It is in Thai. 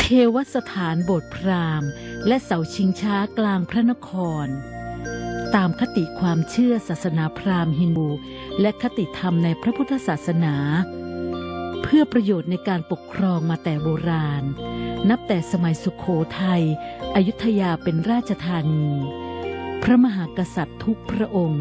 วสถานโบสถ์พราหมณ์และเสาชิงช้ากลางพระนครตามคติความเชื่อศาสนาพราหมณ์ฮินดูและคติธรรมในพระพุทธศาสนาเพื่อประโยชน์ในการปกครองมาแต่โบราณนับแต่สมัยสุโขทัยอยุธยาเป็นราชธานีพระมหากษัตริย์ทุกพระองค์